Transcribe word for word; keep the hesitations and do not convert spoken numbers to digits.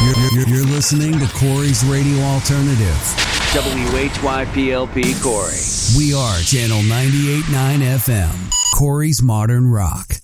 You're, you're, you're listening to Corey's Radio Alternative. W H Y P L P Corey. We are Channel ninety-eight point nine F M, Corey's Modern Rock.